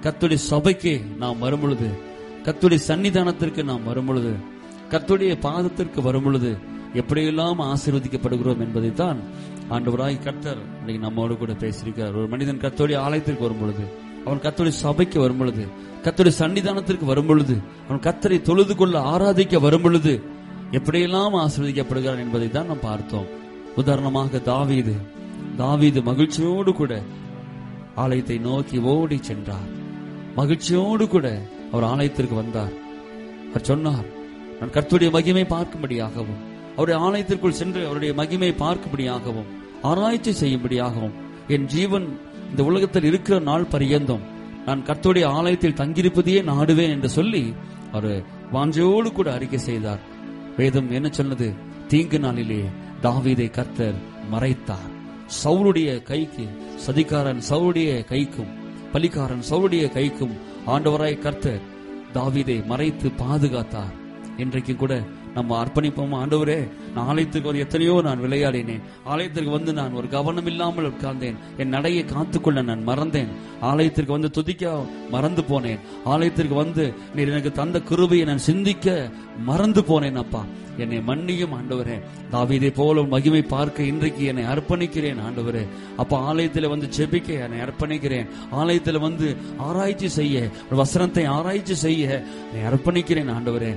கர்த்தருடைய சபைக்கு நாம் வரும் பொழுது, கர்த்தருடைய சன்னிதானத்திற்கு நாம் வரும் பொழுது, கர்த்தருடைய பாதத்திற்கு வரும் பொழுது எப்படியெல்லாம் ஆசீர்வதிக்கப்படுகிறோம் என்பதைத்தான் ஆண்டவராய் கர்த்தர் இன்னைக்கு நம்மோடு கூட பேசியிருக்கிறார். ஒரு மனிதன் கர்த்தருடைய ஆலயத்திற்கு வரும் பொழுது, அவன் கர்த்தருடைய சபைக்கு வரும் பொழுது, கர்த்தருடைய சன்னிதானத்திற்கு வரும் பொழுது, அவன் கர்த்தரை தொழுது கொள்ள ஆராதிக்க வரும் பொழுது எப்படியெல்லாம் ஆசீர்வதிக்கப்படுகிறான் என்பதை தான் நாம் பார்த்தோம். உதாரணமாக தாவீது மகிழ்ச்சியோடு கூட ஆலயத்தை நோக்கி ஓடி சென்றார். மகிழ்ச்சியோடு கூட அவர் ஆலயத்திற்கு வந்தார். அவர் சொன்னார், நான் கர்த்தருடைய மகிமை பார்க்கும்படியாகவும், அவருடைய ஆலயத்திற்குள் சென்று அவருடைய மகிமை பார்க்கும்படியாகவும், ஆராய்ச்சி செய்யும்படியாகவும், என் ஜீவன் இந்த உலகத்தில் இருக்கிற நாள் பரியந்தம் நான் கர்த்தருடைய ஆலயத்தில் தங்கியிருப்பதையே நாடுவேன் என்று சொல்லி அவர் வாஞ்சையோடு கூட அறிக்கை செய்தார். வேதம் என்ன சொன்னது? தீங்கு நாளிலே தாவீதை கர்த்தர் மறைத்தார். சவுலுடைய கைக்கு, சதிகாரன் சவுலுடைய கைக்கும், பலிகாரன் சவுலுடைய கைக்கும் ஆண்டவராய் கர்த்தர் தாவீதை மறைத்து பாதுகாத்தார். இன்றைக்கு கூட நம்ம அர்ப்பணிப்போம். ஆண்டவரே, நான் ஆலயத்துக்கு வந்து எத்தனையோ நான் விளையாடினேன், ஆலயத்திற்கு வந்து நான் ஒரு கவனம் இல்லாமல் உட்கார்ந்தேன், என் நடையை காத்துக்கொள்ள நான் மறந்தேன், ஆலயத்திற்கு வந்து துதிக்க மறந்து போனேன், ஆலயத்திற்கு வந்து நீர் எனக்கு தந்த கிருபையை நான் சிந்திக்க மறந்து போனேன். அப்பா, என்னை மன்னியும் ஆண்டவரே. தாவீதை போல மகிமை பார்க்க இன்றைக்கு என்னை அர்ப்பணிக்கிறேன் ஆண்டவரே. அப்ப ஆலயத்தில் வந்து ஜெபிக்க என்னை அர்ப்பணிக்கிறேன், ஆலயத்தில் வந்து ஆராய்ச்சி செய்ய, வசனத்தை ஆராய்ச்சி செய்ய என்னை அர்ப்பணிக்கிறேன் ஆண்டவரே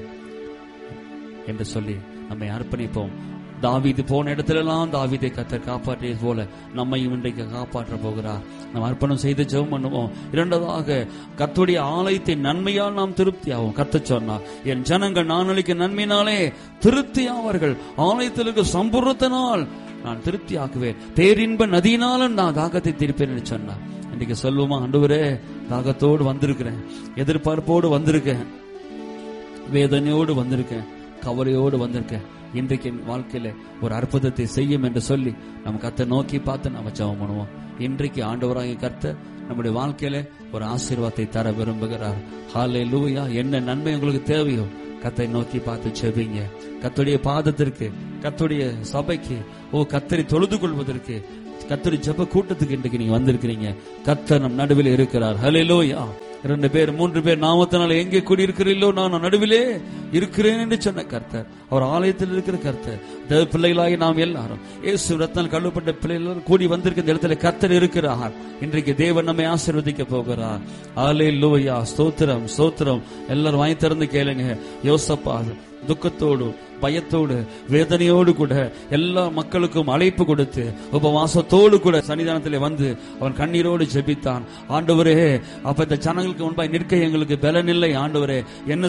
என்று சொல்லி நம்மை அர்ப்பணிப்போம். தாவீது போன இடத்திலெல்லாம் தாவீதை கர்த்தர் காப்பாற்றியது போல நம்மையும் இன்றைக்கு காப்பாற்ற போகிறார். நாம் அர்ப்பணம் செய்து ஜெபம் பண்ணுவோம். இரண்டாவதாக, கர்த்தருடைய ஆலயத்தின் நன்மையால் நாம் திருப்தி ஆகும். கர்த்தர் சொன்னார், என் ஜனங்கள் நான் அளிக்க நன்மையினாலே திருப்தி ஆவார்கள், ஆலயத்தில் இருக்க சம்பூர்ணத்தினால் நான் திருப்தி ஆக்குவேன், பேரின்ப நதியினாலும் நான் தாகத்தை தீர்ப்பேன் என்று சொன்னார். இன்றைக்கு சொல்லுவோமா, ஆண்டவரே, தாகத்தோடு வந்திருக்கிறேன், எதிர்பார்ப்போடு வந்திருக்கேன், வேதனையோடு வந்திருக்கேன், கவலையோடு வந்திருக்கேன், இன்றைக்கு என் வாழ்க்கையில ஒரு அற்புதத்தை செய்யும் என்று சொல்லி நம்ம கர்த்தரை நோக்கி பார்த்து நம்ம ஜெபம் பண்ணுவோம். இன்றைக்கு ஆண்டவராகிய கர்த்தர் நம்முடைய வாழ்க்கையில ஒரு ஆசீர்வாதத்தை தர விரும்புகிறார். ஹல்லேலூயா. என்ன நன்மை உங்களுக்கு தேவையோ கர்த்தரை நோக்கி பார்த்து ஜெபிங்க. கர்த்தருடைய பாதத்திற்கு, கர்த்தருடைய சபைக்கு, கர்த்தரை தொழுது கொள்வதற்கு, கர்த்தருடைய ஜெப கூட்டத்துக்கு இன்றைக்கு நீங்க வந்திருக்கிறீங்க. கர்த்தர் நம் நடுவில் இருக்கிறார். ஹல்லேலூயா. 2 பேர் 3 பேர் நாமத்தினால எங்கே கூடியிருக்கிறீர்களோ நான் நடுவிலே இருக்கிறேன் என்று சொன்ன கர்த்தர், அவர் ஆலயத்தில் இருக்கிற கர்த்தர். தேவ பிள்ளைகளாகி நாம் எல்லாரும் இயேசு ரத்தத்தால் கழுவப்பட்ட பிள்ளைகள் கூடி வந்திருக்கிற இடத்துல கர்த்தர் இருக்கிறார். இன்றைக்கு தேவன் நம்மை ஆசீர்வதிக்க போகிறார். ஹல்லேலூயா. ஸ்தோத்திரம், ஸ்தோத்திரம். எல்லாரும் வாய் திறந்து கேளுங்க. யோசப்பா துக்கத்தோடு, பயத்தோடு, வேதனையோடு கூட எல்லா மக்களுக்கும் அழைப்பு கொடுத்து உபவாசத்தோடு கூட சன்னிதானத்திலே வந்து அவன் கண்ணீரோடு ஜெபித்தான். ஆண்டவரே, அப்ப இந்த ஜனங்களுக்கு முன்பாய் நிற்க எங்களுக்கு பலனில்லை ஆண்டவரே, என்ன